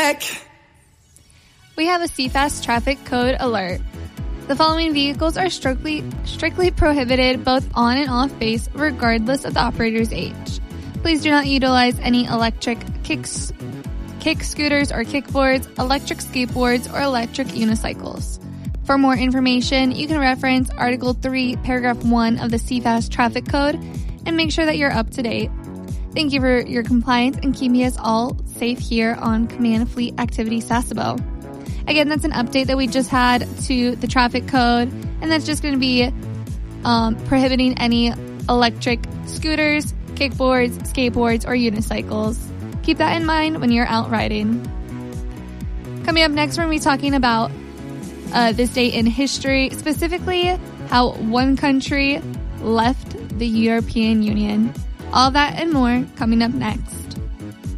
check. We have a CFAS traffic code alert. The following vehicles are strictly prohibited both on and off base, regardless of the operator's age. Please do not utilize any electric kick scooters or kickboards, electric skateboards, or electric unicycles. For more information, you can reference Article 3, Paragraph 1 of the CFAS Traffic Code and make sure that you're up to date. Thank you for your compliance and keeping us all safe here on Command Fleet Activity Sasebo. Again, that's an update that we just had to the traffic code, and that's just going to be prohibiting any electric scooters, kickboards, skateboards, or unicycles. Keep that in mind when you're out riding. Coming up next, we're going to be talking about this date in history, specifically how one country left the European Union. All that and more coming up next.